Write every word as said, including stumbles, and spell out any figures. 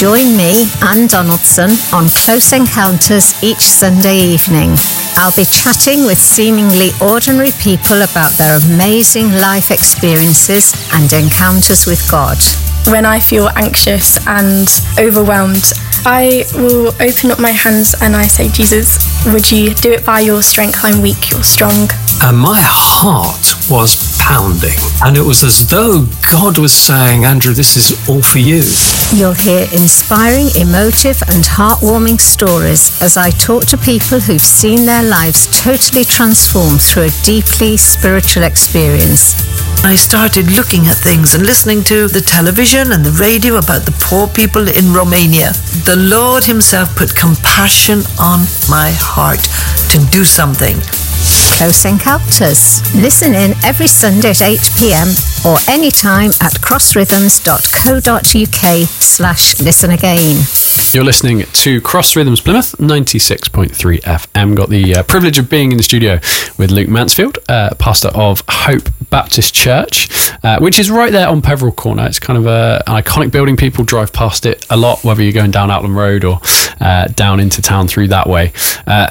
Join me, Anne Donaldson, on Close Encounters each Sunday evening. I'll be chatting with seemingly ordinary people about their amazing life experiences and encounters with God. When I feel anxious and overwhelmed, I will open up my hands and I say, Jesus, would you do it by your strength? I'm weak, you're strong. And my heart was pounding. And it was as though God was saying, Andrew, this is all for you. You'll hear inspiring, emotive and heartwarming stories as I talk to people who've seen their lives totally transformed through a deeply spiritual experience. I started looking at things and listening to the television and the radio about the poor people in Romania. The Lord himself put compassion on my heart to do something. Close Encounters. Listen in every Sunday at eight p.m. or anytime at crossrhythms.co.uk slash listen again. You're listening to Cross Rhythms Plymouth, ninety-six point three F M. Got the uh, privilege of being in the studio with Luke Mansfield, uh, pastor of Hope Baptist Church, uh, which is right there on Peveril Corner. It's kind of a, an iconic building. People drive past it a lot, whether you're going down Outland Road or uh, down into town through that way. Uh,